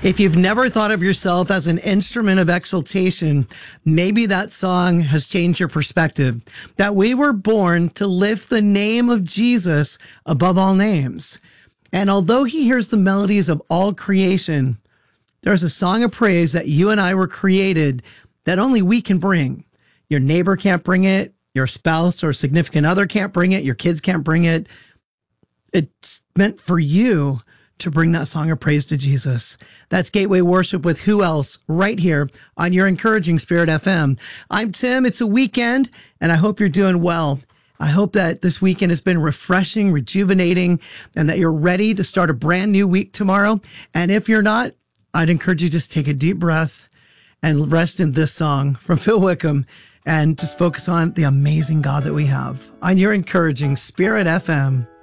If you've never thought of yourself as an instrument of exaltation, maybe that song has changed your perspective. That we were born to lift the name of Jesus above all names. And although he hears the melodies of all creation, there's a song of praise that you and I were created that only we can bring. Your neighbor can't bring it. Your spouse or significant other can't bring it. Your kids can't bring it. It's meant for you to bring that song of praise to Jesus. That's Gateway Worship with who else? Right here on your Encouraging Spirit FM. I'm Tim. It's a weekend, and I hope you're doing well. I hope that this weekend has been refreshing, rejuvenating, and that you're ready to start a brand new week tomorrow. And if you're not, I'd encourage you to just take a deep breath and rest in this song from Phil Wickham and just focus on the amazing God that we have on your Encouraging Spirit FM.